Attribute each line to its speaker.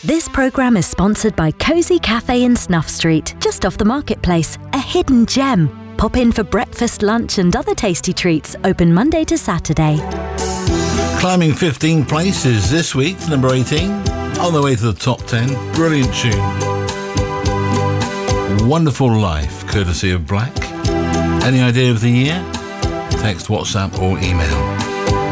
Speaker 1: This programme is sponsored by Cosy Cafe in Snuff Street, just off the marketplace, a hidden gem. Pop in for breakfast, lunch and other tasty treats, open Monday to Saturday.
Speaker 2: Climbing 15 places this week, number 18, on the way to the top 10. Brilliant tune. Wonderful Life, courtesy of Black. Any idea of the year? Text, WhatsApp or email.